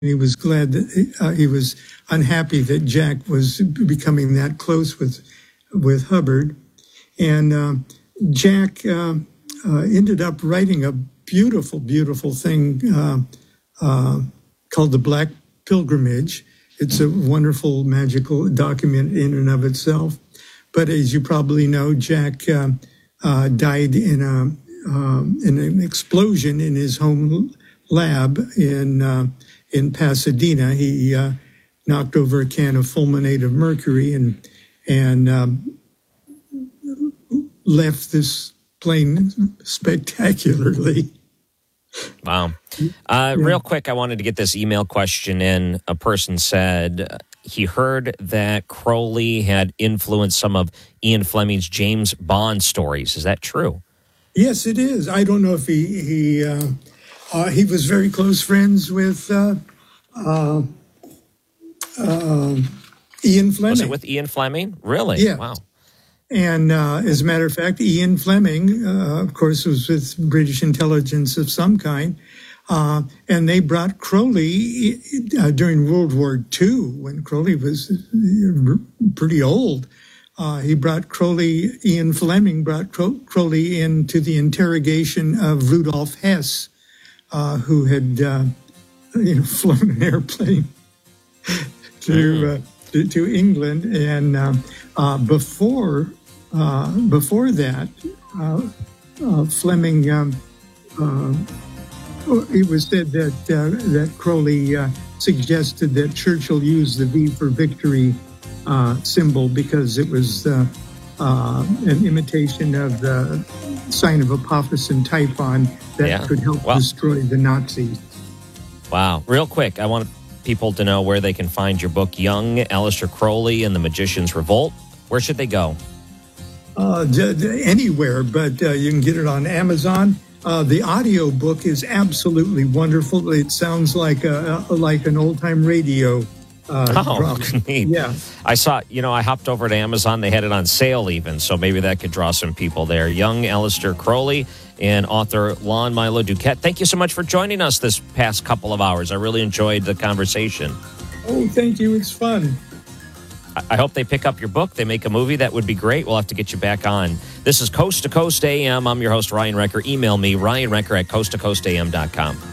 he was glad that he was unhappy that Jack was becoming that close with Hubbard. And Jack ended up writing a beautiful, beautiful thing called The Black Pilgrimage. It's a wonderful, magical document in and of itself. But as you probably know, Jack died in an explosion in his home lab in Pasadena. He knocked over a can of fulminate of mercury and left this plane spectacularly. Wow. Real quick, I wanted to get this email question in. A person said he heard that Crowley had influenced some of Ian Fleming's James Bond stories. Is that true? Yes, it is. I don't know if he was very close friends with Ian Fleming. Was it with Ian Fleming? Really? Yeah. Wow. And as a matter of fact, Ian Fleming, of course, was with British intelligence of some kind. And they brought Crowley during World War II, when Crowley was pretty old. Ian Fleming brought Crowley into the interrogation of Rudolf Hess, who had flown an airplane to England. And before that, Fleming, it was said that Crowley suggested that Churchill use the V for victory symbol because it was an imitation of the sign of Apophis and Typhon that could help destroy the Nazis. Wow. Real quick, I want people to know where they can find your book, Young Aleister Crowley and the Magician's Revolt. Where should they go? Anywhere, but you can get it on Amazon. The audio book is absolutely wonderful. It sounds like an old-time radio drama. Neat. Yeah. I saw, I hopped over to Amazon. They had it on sale even, so maybe that could draw some people there. Young Aleister Crowley and author Lon Milo DuQuette. Thank you so much for joining us this past couple of hours. I really enjoyed the conversation. Oh, thank you. It's fun. I hope they pick up your book. They make a movie. That would be great. We'll have to get you back on. This is Coast to Coast AM. I'm your host, Ryan Recker. Email me, ryanrecker@coasttocoastam.com.